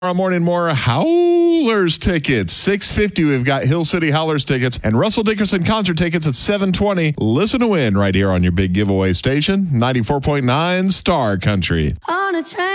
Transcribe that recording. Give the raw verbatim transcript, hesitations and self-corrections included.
Tomorrow morning, more Howlers tickets. six fifty, we've got Hill City Howlers tickets and Russell Dickerson concert tickets at seven twenty. Listen to win right here on your big giveaway station, ninety-four point nine Star Country. On a train.